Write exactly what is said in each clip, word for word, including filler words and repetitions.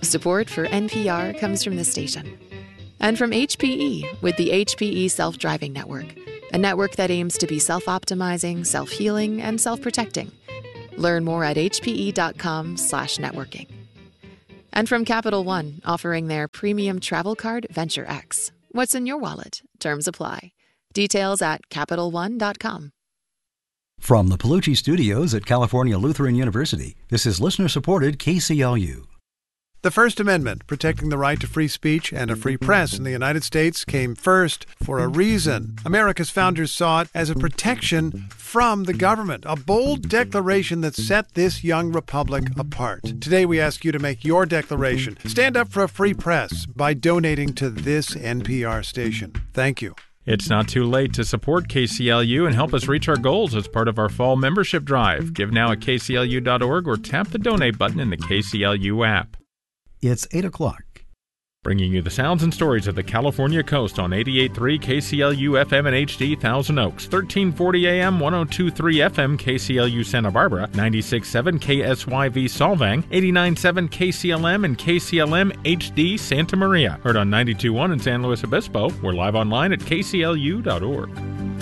Support for N P R comes from this station. And from H P E with the H P E Self-Driving Network, a network that aims to be self-optimizing, self-healing, and self-protecting. Learn more at hpe.com slash networking. And from Capital One, offering their premium travel card, Venture X. What's in your wallet? Terms apply. Details at capital one dot com. From the Palucci Studios at California Lutheran University, this is listener-supported K C L U. The First Amendment, protecting the right to free speech and a free press in the United States, came first for a reason. America's founders saw it as a protection from the government, a bold declaration that set this young republic apart. Today we ask you to make your declaration. Stand up for a free press by donating to this N P R station. Thank you. It's not too late to support K C L U and help us reach our goals as part of our fall membership drive. Give now at K C L U dot org or tap the donate button in the K C L U app. It's eight o'clock. Bringing you the sounds and stories of the California coast on eighty-eight point three K C L U F M and H D Thousand Oaks, thirteen forty A M, one oh two point three F M K C L U Santa Barbara, ninety-six point seven K S Y V Solvang, eighty-nine point seven K C L M and K C L M H D Santa Maria. Heard on ninety-two point one in San Luis Obispo. We're live online at K C L U dot org.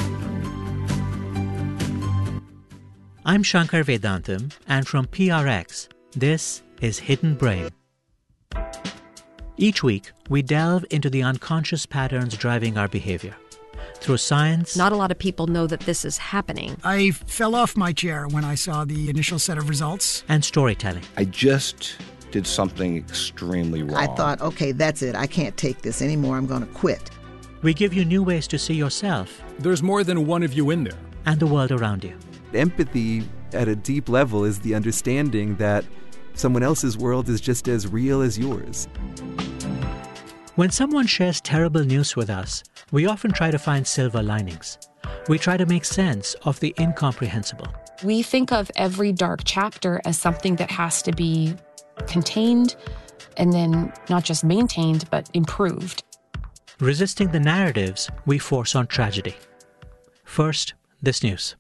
I'm Shankar Vedantam, and from P R X, this is Hidden Brain. Each week, we delve into the unconscious patterns driving our behavior. Through science... Not a lot of people know that this is happening. I fell off my chair when I saw the initial set of results. And storytelling. I just did something extremely wrong. I thought, okay, that's it. I can't take this anymore. I'm going to quit. We give you new ways to see yourself. There's more than one of you in there. And the world around you. Empathy, at a deep level, is the understanding that someone else's world is just as real as yours. When someone shares terrible news with us, we often try to find silver linings. We try to make sense of the incomprehensible. We think of every dark chapter as something that has to be contained and then not just maintained, but improved. Resisting the narratives we force on tragedy. First, this news.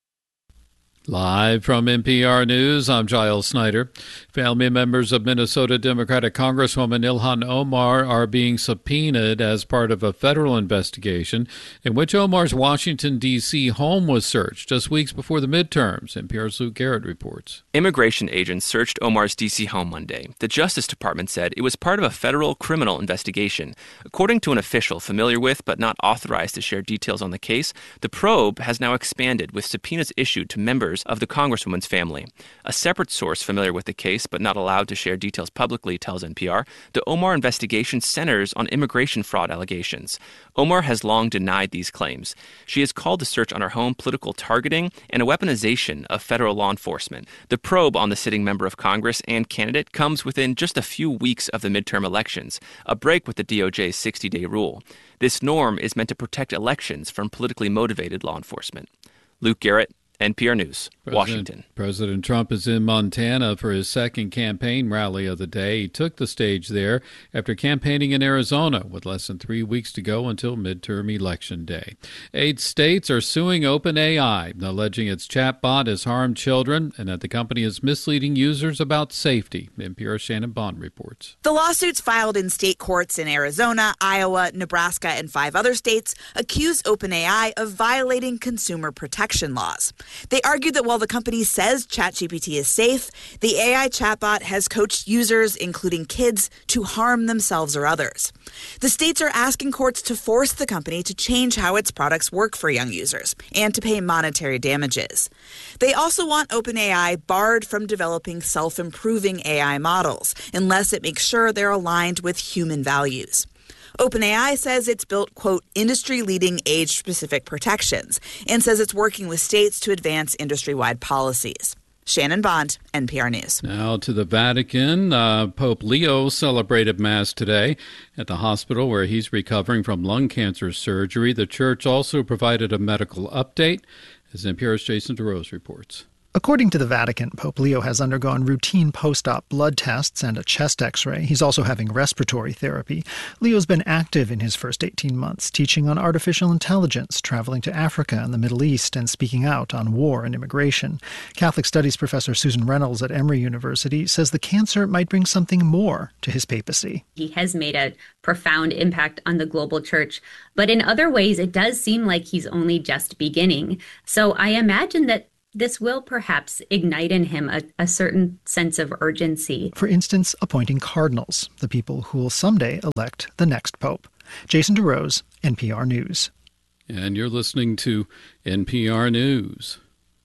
Live from N P R News, I'm Giles Snyder. Family members of Minnesota Democratic Congresswoman Ilhan Omar are being subpoenaed as part of a federal investigation in which Omar's Washington, D C home was searched just weeks before the midterms. N P R's Luke Garrett reports. Immigration agents searched Omar's D C home Monday. The Justice Department said it was part of a federal criminal investigation. According to an official familiar with but not authorized to share details on the case, the probe has now expanded with subpoenas issued to members of the Congresswoman's family. A separate source familiar with the case but not allowed to share details publicly tells N P R the Omar investigation centers on immigration fraud allegations. Omar has long denied these claims. She has called the search on her home political targeting and a weaponization of federal law enforcement. The probe on the sitting member of Congress and candidate comes within just a few weeks of the midterm elections, a break with the D O J's sixty-day rule. This norm is meant to protect elections from politically motivated law enforcement. Luke Garrett, N P R News, President, Washington. President Trump is in Montana for his second campaign rally of the day. He took the stage there after campaigning in Arizona with less than three weeks to go until midterm election day. Eight states are suing OpenAI, alleging its chatbot has harmed children and that the company is misleading users about safety. N P R's Shannon Bond reports. The lawsuits filed in state courts in Arizona, Iowa, Nebraska, and five other states accuse OpenAI of violating consumer protection laws. They argued that while the company says ChatGPT is safe, the A I chatbot has coached users, including kids, to harm themselves or others. The states are asking courts to force the company to change how its products work for young users and to pay monetary damages. They also want OpenAI barred from developing self-improving A I models unless it makes sure they're aligned with human values. OpenAI says it's built, quote, industry-leading age-specific protections and says it's working with states to advance industry-wide policies. Shannon Bond, N P R News. Now to the Vatican. Uh, Pope Leo celebrated Mass today at the hospital where he's recovering from lung cancer surgery. The church also provided a medical update, as N P R's Jason DeRose reports. According to the Vatican, Pope Leo has undergone routine post-op blood tests and a chest x-ray. He's also having respiratory therapy. Leo's been active in his first eighteen months, teaching on artificial intelligence, traveling to Africa and the Middle East, and speaking out on war and immigration. Catholic Studies professor Susan Reynolds at Emory University says the cancer might bring something more to his papacy. He has made a profound impact on the global church, but in other ways it does seem like he's only just beginning. So I imagine that this will perhaps ignite in him a, a certain sense of urgency. For instance, appointing cardinals, the people who will someday elect the next pope. Jason DeRose, N P R News. And you're listening to N P R News.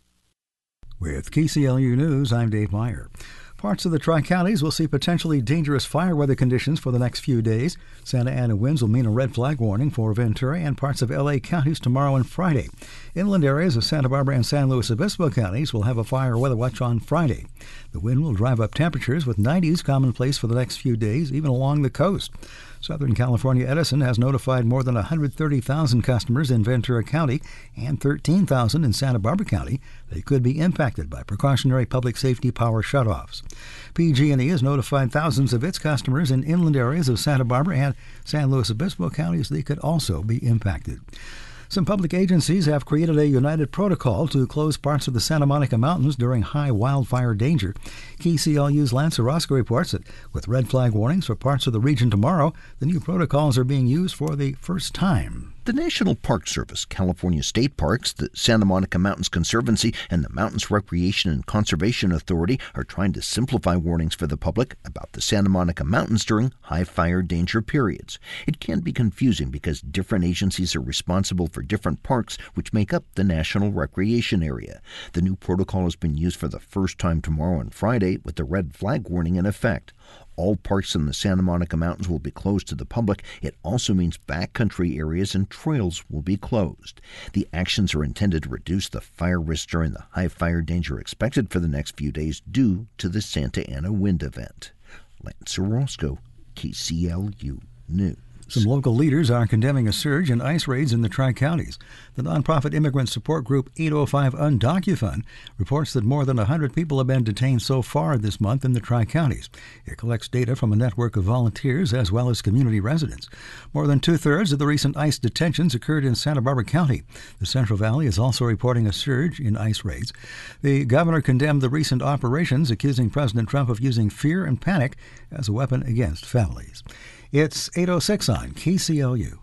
With K C L U News, I'm Dave Meyer. Parts of the Tri-Counties will see potentially dangerous fire weather conditions for the next few days. Santa Ana winds will mean a red flag warning for Ventura and parts of L A counties tomorrow and Friday. Inland areas of Santa Barbara and San Luis Obispo counties will have a fire weather watch on Friday. The wind will drive up temperatures with nineties commonplace for the next few days, even along the coast. Southern California Edison has notified more than one hundred thirty thousand customers in Ventura County and thirteen thousand in Santa Barbara County. They could be impacted by precautionary public safety power shutoffs. P G and E has notified thousands of its customers in inland areas of Santa Barbara and San Luis Obispo counties they could also be impacted. Some public agencies have created a united protocol to close parts of the Santa Monica Mountains during high wildfire danger. K C L U's Lance Orozco reports that with red flag warnings for parts of the region tomorrow, the new protocols are being used for the first time. The National Park Service, California State Parks, the Santa Monica Mountains Conservancy, and the Mountains Recreation and Conservation Authority are trying to simplify warnings for the public about the Santa Monica Mountains during high fire danger periods. It can be confusing because different agencies are responsible for different parks which make up the National Recreation Area. The new protocol has been used for the first time tomorrow and Friday with the red flag warning in effect. All parks in the Santa Monica Mountains will be closed to the public. It also means backcountry areas and trails will be closed. The actions are intended to reduce the fire risk during the high fire danger expected for the next few days due to the Santa Ana wind event. Lance Orozco, K C L U News. Some local leaders are condemning a surge in ICE raids in the Tri-Counties. The nonprofit immigrant support group eight oh five UnDocuFund reports that more than one hundred people have been detained so far this month in the Tri-Counties. It collects data from a network of volunteers as well as community residents. More than two-thirds of the recent ICE detentions occurred in Santa Barbara County. The Central Valley is also reporting a surge in ICE raids. The governor condemned the recent operations, accusing President Trump of using fear and panic as a weapon against families. It's eight oh six on K C L U.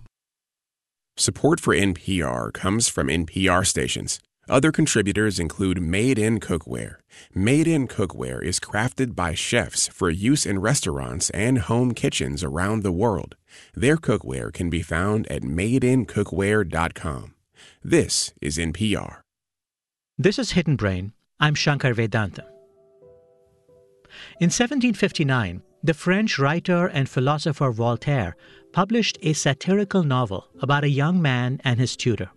Support for N P R comes from N P R stations. Other contributors include Made in Cookware. Made in Cookware is crafted by chefs for use in restaurants and home kitchens around the world. Their cookware can be found at made in cookware dot com. This is N P R. This is Hidden Brain. I'm Shankar Vedantam. In seventeen fifty-nine, the French writer and philosopher Voltaire published a satirical novel about a young man and his tutor.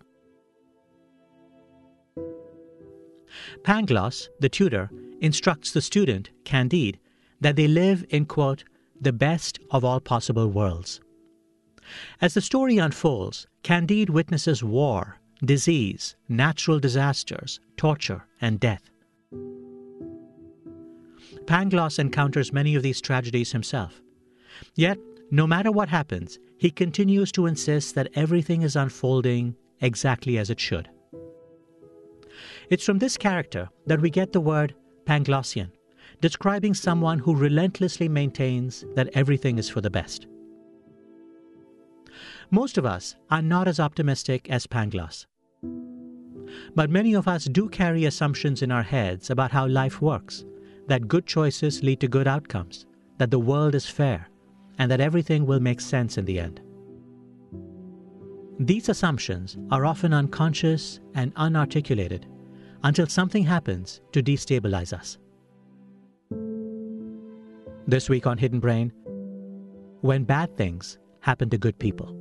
Pangloss, the tutor, instructs the student, Candide, that they live in, quote, the best of all possible worlds. As the story unfolds, Candide witnesses war, disease, natural disasters, torture, and death. Pangloss encounters many of these tragedies himself. Yet, no matter what happens, he continues to insist that everything is unfolding exactly as it should. It's from this character that we get the word Panglossian, describing someone who relentlessly maintains that everything is for the best. Most of us are not as optimistic as Pangloss. But many of us do carry assumptions in our heads about how life works, that good choices lead to good outcomes, that the world is fair, and that everything will make sense in the end. These assumptions are often unconscious and unarticulated until something happens to destabilize us. This week on Hidden Brain, when bad things happen to good people.